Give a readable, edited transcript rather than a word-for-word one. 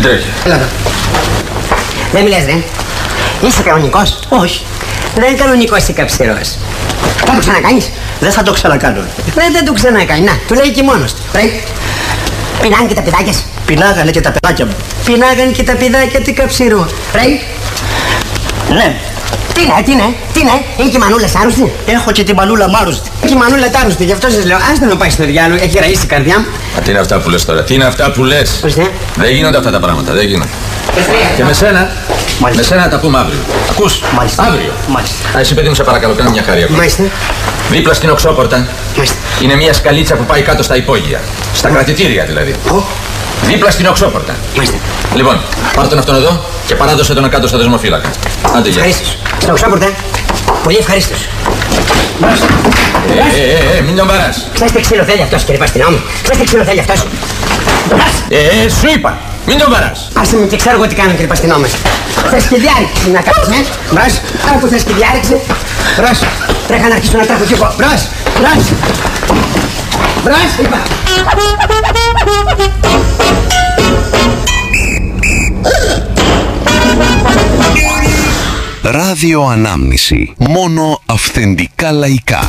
τρέχει? Έλα εδώ. Δεν μιλάς ρε. Είσαι κανονικός? Όχι. Δεν είναι κανονικός, είσαι καψερός. Θα το ξανακάνεις? Δεν θα το ξανακάνω. Δεν το ξανακάνει. Να, του λέει και μόνος του. Πεινάνε και τα παιδάκια σου. Πεινάγανε και τα παιδάκια μου. Πεινάγανε και τα παιδάκια του καψερού. Ναι. Τι είναι, είναι και η μανούλα άρρωστη. Έχω και τη μανούλα μ' άρρωστη. Και η μανούλα άρρωστη, γι' αυτό σας λέω. Άστα να πάει στο διάλογο, έχει ραίσει η καρδιά μου. Τι είναι αυτά που λες τώρα, τι είναι αυτά που λες? Δεν γίνονται αυτά τα πράγματα, δεν γίνονται. Και με σένα, Μάλιστα. με σένα τα πούμε αύριο. Ακούς? Μάλιστα. Αύριο. Μάλιστα. Εσύ παιδί μου σε παρακαλώ, κάνε μια χάρη. Μάλιστα. Δίπλα στην οξόπορτα Μάλιστα. είναι μια σκαλίτσα που πάει κάτω στα υπόγεια. Στα κρατητήρια δηλαδή. Δίπλα στην οξόπορτα. Μάλιστα. Λοιπόν, πάρ' τον αυτόν εδώ και παράδοσε τον κάτω στο δεσμοφύλακα. Άντε γεια. Ευχαρίστως. Στα οξόπορτα. Πολύ ευχαρίστως. Μην τον παράς. Ξέρεις τι ξύλο θέλει αυτός, κύριε Παστινόμου? Ξέρεις τι ξύλο θέλει αυτός? Σου είπα, μην τον παράς. Άσε με και ξέρω εγώ τι κάνω, κύριε Παστινόμου. Θες και διάρρηξη να κάνεις, Μπρος, άρα που θες και διάρρηξη. Μπρος, τρέχα να αρχίσω να τρέχω κι εγώ. Μπρος, είπα. Ράδιο Ανάμνηση. Μόνο αυθεντικά λαϊκά.